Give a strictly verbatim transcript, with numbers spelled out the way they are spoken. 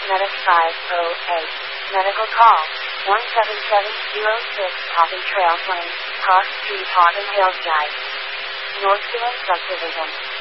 Medic five oh eight. Medical call. one seven seven zero six Poppy Trail Lane, Park Street, Autumn Hills Drive. North Zealand Subdivision.